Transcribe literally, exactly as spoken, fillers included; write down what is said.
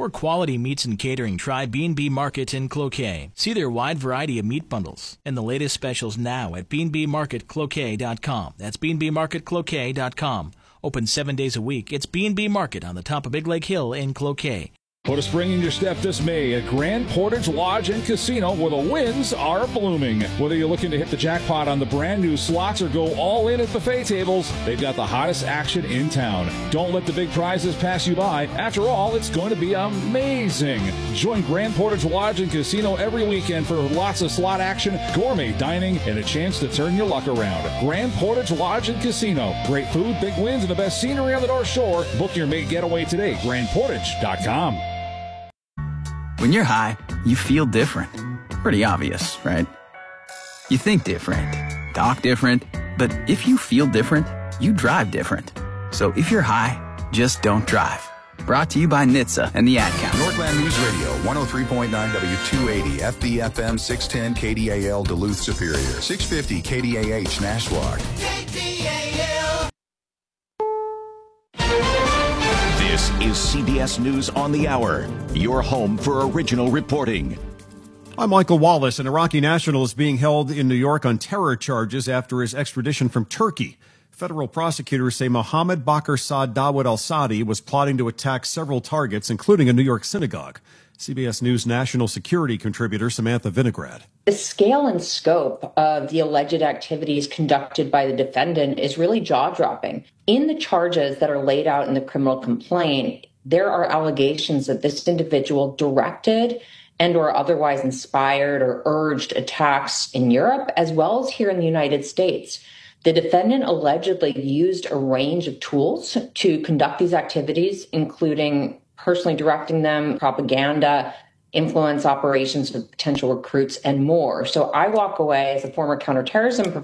For quality meats and catering, try B and B Market in Cloquet. See their wide variety of meat bundles and the latest specials now at b and b market cloquet dot com. That's b and b market cloquet dot com. Open seven days a week. It's B and B Market on the top of Big Lake Hill in Cloquet. Put a spring in your step this May at Grand Portage Lodge and Casino, where the winds are blooming. Whether you're looking to hit the jackpot on the brand new slots or go all in at buffet tables, they've got the hottest action in town. Don't let the big prizes pass you by. After all, it's going to be amazing. Join Grand Portage Lodge and Casino every weekend for lots of slot action, gourmet dining, and a chance to turn your luck around. Grand Portage Lodge and Casino. Great food, big wins, and the best scenery on the North Shore. Book your May getaway today. grand portage dot com. When you're high, you feel different. Pretty obvious, right? You think different, talk different, but if you feel different, you drive different. So if you're high, just don't drive. Brought to you by N H T S A and the Ad Council. Northland News Radio, one oh three point nine W two eighty, F B F M six ten K D A L Duluth Superior, six fifty K D A H Nashwauk. K D A L. This is C B S News on the Hour, your home for original reporting. I'm Michael Wallace. An Iraqi national is being held in New York on terror charges after his extradition from Turkey. Federal prosecutors say Mohammed Bakr Saad Dawud al-Saadi was plotting to attack several targets, including a New York synagogue. C B S News national security contributor Samantha Vinograd. The scale and scope of the alleged activities conducted by the defendant is really jaw-dropping. In the charges that are laid out in the criminal complaint, there are allegations that this individual directed and or otherwise inspired or urged attacks in Europe, as well as here in the United States. The defendant allegedly used a range of tools to conduct these activities, including personally directing them, propaganda, influence operations with potential recruits, and more. So I walk away as a former counterterrorism